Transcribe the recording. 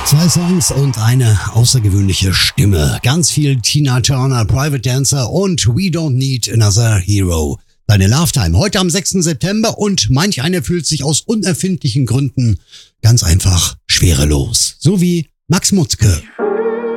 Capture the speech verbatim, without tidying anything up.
Zwei Songs und eine außergewöhnliche Stimme. Ganz viel Tina Turner, Private Dancer und We Don't Need Another Hero. Deine Love-Time heute am sechsten September und manch einer fühlt sich aus unerfindlichen Gründen ganz einfach schwerelos. So wie Max Mutzke.